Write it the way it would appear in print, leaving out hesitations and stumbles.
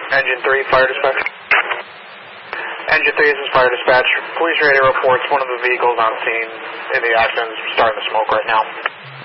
Engine 3, fire dispatch. Engine 3, this is fire dispatch. Police radio reports one of the vehicles on scene in the accident is starting to smoke right now.